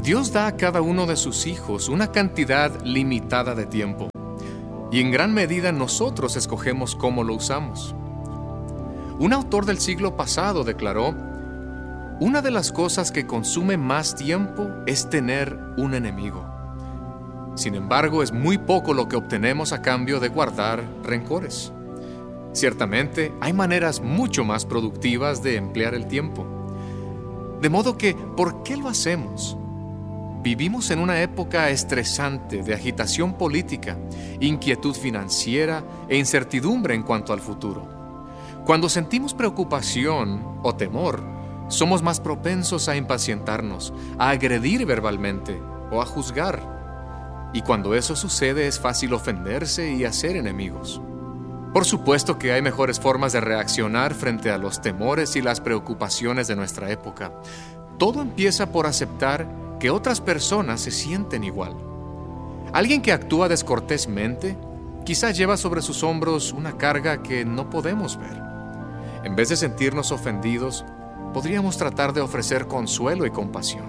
Dios da a cada uno de sus hijos una cantidad limitada de tiempo, y en gran medida nosotros escogemos cómo lo usamos. Un autor del siglo pasado declaró: una de las cosas que consume más tiempo es tener un enemigo. Sin embargo, es muy poco lo que obtenemos a cambio de guardar rencores. Ciertamente, hay maneras mucho más productivas de emplear el tiempo. De modo que, ¿por qué lo hacemos? Vivimos en una época estresante de agitación política, inquietud financiera e incertidumbre en cuanto al futuro. Cuando sentimos preocupación o temor, somos más propensos a impacientarnos, a agredir verbalmente o a juzgar. Y cuando eso sucede, es fácil ofenderse y hacer enemigos. Por supuesto que hay mejores formas de reaccionar frente a los temores y las preocupaciones de nuestra época. Todo empieza por aceptar que otras personas se sienten igual. Alguien que actúa descortésmente quizás lleva sobre sus hombros una carga que no podemos ver. En vez de sentirnos ofendidos, podríamos tratar de ofrecer consuelo y compasión.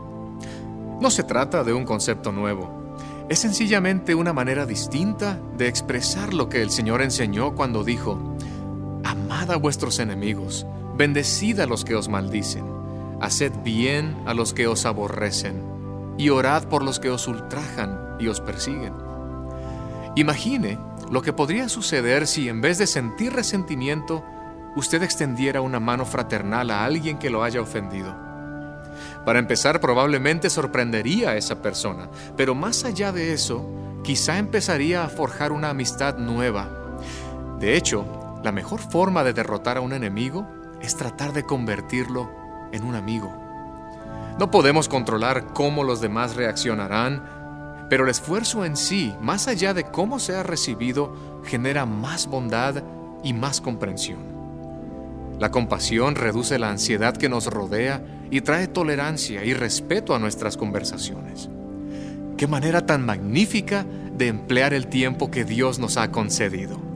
No se trata de un concepto nuevo. Es sencillamente una manera distinta de expresar lo que el Señor enseñó cuando dijo: amad a vuestros enemigos, bendecid a los que os maldicen, haced bien a los que os aborrecen, y orad por los que os ultrajan y os persiguen. Imagine lo que podría suceder si, en vez de sentir resentimiento, usted extendiera una mano fraternal a alguien que lo haya ofendido. Para empezar, probablemente sorprendería a esa persona, pero más allá de eso, quizá empezaría a forjar una amistad nueva. De hecho, la mejor forma de derrotar a un enemigo es tratar de convertirlo en un amigo. No podemos controlar cómo los demás reaccionarán, pero el esfuerzo en sí, más allá de cómo sea recibido, genera más bondad y más comprensión. La compasión reduce la ansiedad que nos rodea y trae tolerancia y respeto a nuestras conversaciones. ¡Qué manera tan magnífica de emplear el tiempo que Dios nos ha concedido!